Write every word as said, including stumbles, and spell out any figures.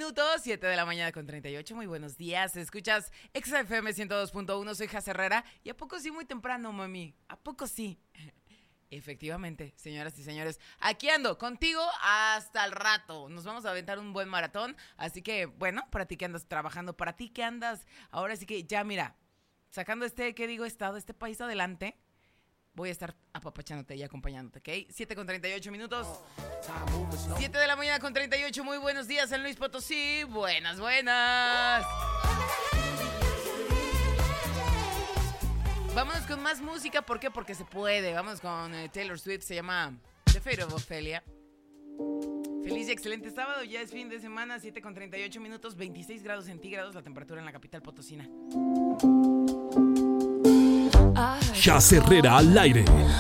minutos, siete de la mañana con treinta y ocho. Muy buenos días. Escuchas Exa F M ciento dos punto uno. Soy Jas Herrera. ¿Y a poco sí muy temprano, mami? ¿A poco sí? Efectivamente, señoras y señores, aquí ando contigo hasta el rato. Nos vamos a aventar un buen maratón. Así que, bueno, para ti que andas trabajando, para ti que andas, ahora sí que ya mira, sacando este, ¿qué digo? Estado, este país adelante. Voy a estar apapachándote y acompañándote, ¿ok? siete con treinta y ocho minutos. siete de la mañana con treinta y ocho. Muy buenos días, San Luis Potosí. Buenas, buenas. Vámonos con más música. ¿Por qué? Porque se puede. Vámonos con eh, Taylor Swift. Se llama The Fate of Ophelia. Feliz y excelente sábado. Ya es fin de semana. siete con treinta y ocho minutos. veintiséis grados centígrados la temperatura en la capital potosina. Jas Herrera al aire.